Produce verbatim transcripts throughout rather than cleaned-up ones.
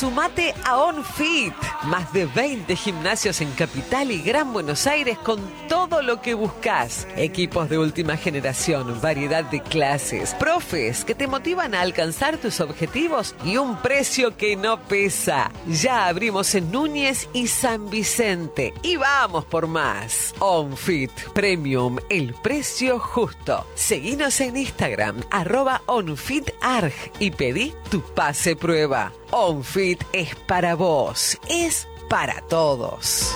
Sumate a OnFit. Más de veinte gimnasios en Capital y Gran Buenos Aires con todo lo que buscas. Equipos de última generación, variedad de clases, profes que te motivan a alcanzar tus objetivos y un precio que no pesa. Ya abrimos en Núñez y San Vicente y vamos por más. OnFit Premium, el precio justo. Seguinos en Instagram, arroba OnFitArg y pedí tu pase prueba. OnFit es para vos, es para todos.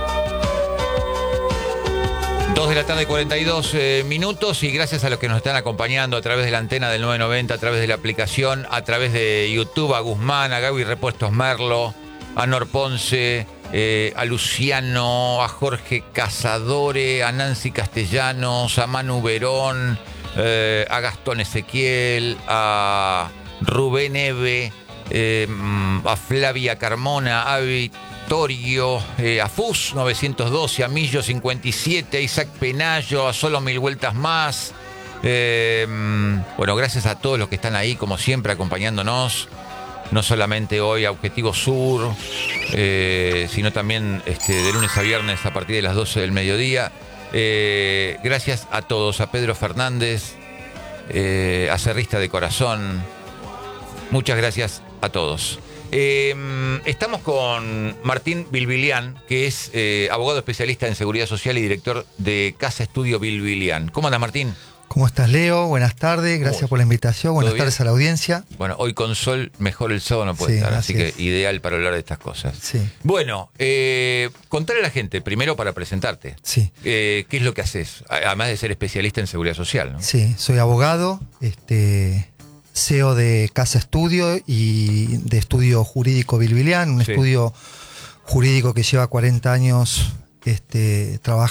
dos de la tarde, cuarenta y dos eh, minutos, y gracias a los que nos están acompañando a través de la antena del nueve noventa, a través de la aplicación, a través de YouTube, a Guzmán, a Gaby Repuestos Merlo, a Nor Ponce, eh, a Luciano, a Jorge Cazadore, a Nancy Castellanos, a Manu Verón, eh, a Gastón Ezequiel, a Rubén Eve, eh, a Flavia Carmona, a Vittorio, eh, a Fus novecientos doce, a Millo cincuenta y siete, a Isaac Penayo, a Solo Mil Vueltas Más. Eh, bueno, gracias a todos los que están ahí, como siempre, acompañándonos. No solamente hoy a Objetivo Sur, eh, sino también este, de lunes a viernes a partir de las doce del mediodía. Eh, gracias a todos, a Pedro Fernández, eh, a Cerrista de Corazón. Muchas gracias a todos. Eh, estamos con Martín Bilbilian, que es eh, abogado especialista en seguridad social y director de Casa Estudio Bilbilian. ¿Cómo andas, Martín? ¿Cómo estás, Leo? Buenas tardes, gracias por la invitación, buenas tardes a la audiencia. Bueno, hoy con sol, mejor el sábado no puede sí, estar, así, así que es. Ideal para hablar de estas cosas. Sí. Bueno, eh, contarle a la gente, primero para presentarte, sí. eh, qué es lo que haces, además de ser especialista en seguridad social, ¿no? Sí, soy abogado, este, C E O de Casa Estudio y de Estudio Jurídico Bilbilian, un sí. estudio jurídico que lleva cuarenta años este, trabajando.